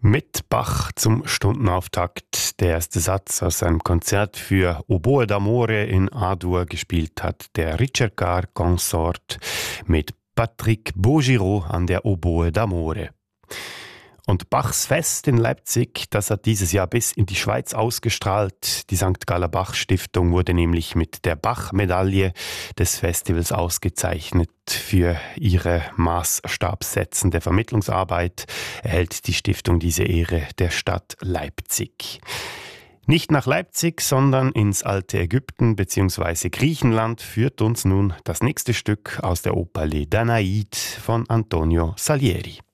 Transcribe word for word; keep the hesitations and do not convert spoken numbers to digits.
Mit Bach zum Stundenauftakt. Der erste Satz aus einem Konzert für Oboe d'Amore in A-Dur gespielt hat der Ricercar Consort mit Patrick Baugireau an der Oboe d'Amore. Und Bachs Fest in Leipzig, das hat dieses Jahr bis in die Schweiz ausgestrahlt. Die Sankt Galler Bach Stiftung wurde nämlich mit der Bach-Medaille des Festivals ausgezeichnet. Für ihre maßstabssetzende Vermittlungsarbeit erhält die Stiftung diese Ehre der Stadt Leipzig. Nicht nach Leipzig, sondern ins alte Ägypten bzw. Griechenland führt uns nun das nächste Stück aus der Oper Les Danaïdes von Antonio Salieri.